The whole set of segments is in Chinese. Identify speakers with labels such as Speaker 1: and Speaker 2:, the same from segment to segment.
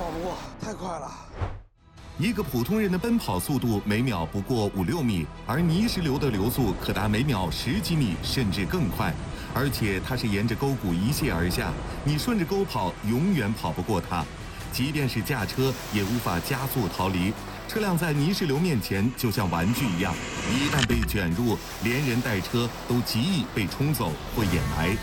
Speaker 1: 跑不过，太快了。
Speaker 2: 一个普通人的奔跑速度每秒不过5-6米，而泥石流的流速可达每秒10几米，甚至更快。而且它是沿着沟谷一泻而下，你顺着沟跑，永远跑不过它。即便是驾车，也无法加速逃离。车辆在泥石流面前就像玩具一样，一旦被卷入，连人带车都极易被冲走或掩埋。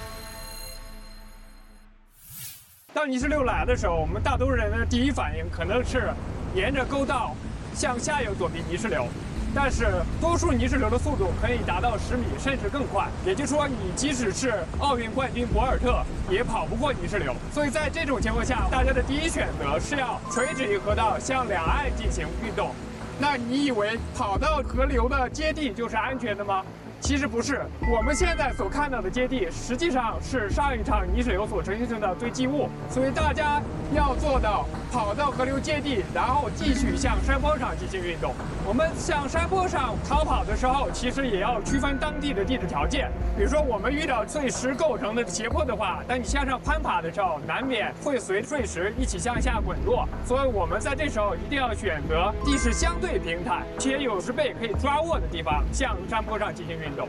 Speaker 3: 当泥石流来的时候，我们大多数人的第一反应可能是沿着沟道向下游躲避泥石流，但是多数泥石流的速度可以达到10米甚至更快，也就是说，你即使是奥运冠军博尔特也跑不过泥石流。所以在这种情况下，大家的第一选择是要垂直于河道向两岸进行运动。那你以为跑到河流的接地就是安全的吗？其实不是，我们现在所看到的接地，实际上是上一场泥石流所形成的堆积物。所以大家要做到跑到河流接地，然后继续向山坡上进行运动。我们向山坡上逃跑的时候，其实也要区分当地的地质条件。比如说，我们遇到碎石构成的斜坡的话，当你向上攀爬的时候，难免会随碎石一起向下滚落。所以我们在这时候一定要选择地势相对平坦且有石背可以抓握的地方，向山坡上进行运动。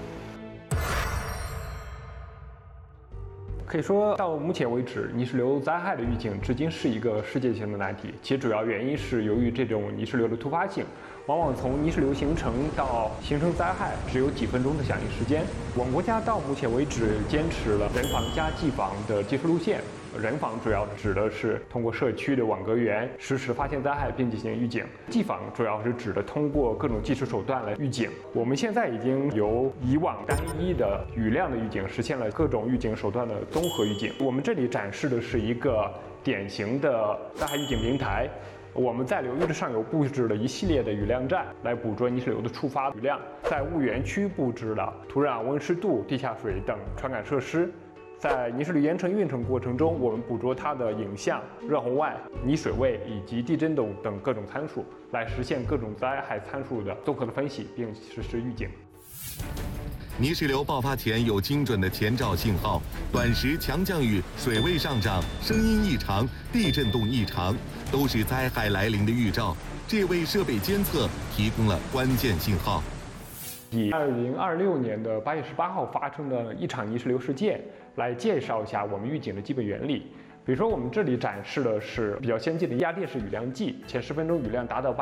Speaker 3: 可以说，到目前为止，泥石流灾害的预警至今是一个世界性的难题。其主要原因是由于这种泥石流的突发性，往往从泥石流形成到形成灾害只有几分钟的响应时间。我们国家到目前为止坚持了人防加技防的技术路线。人防主要指的是通过社区的网格员实时发现灾害并进行预警，技防主要是指的通过各种技术手段来预警。我们现在已经由以往单一的雨量的预警实现了各种预警手段的综合预警。我们这里展示的是一个典型的灾害预警平台。我们在流域的上游布置了一系列的雨量站，来捕捉泥石流的触发雨量。在物源区布置了土壤温湿度、地下水等传感设施。在泥石流岩层运程过程中，我们捕捉它的影像、热红外、泥水位以及地震动等各种参数，来实现各种灾害参数的综合的分析，并实施预警。
Speaker 2: 泥石流爆发前有精准的前兆信号，短时强降雨、水位上涨、声音异常、地震动异常，都是灾害来临的预兆。这为设备监测提供了关键信号。
Speaker 3: 以2026年的8月18号发生的一场泥石流事件来介绍一下我们预警的基本原理。比如说，我们这里展示的是比较先进的液压电式雨量计，前10分钟雨量达到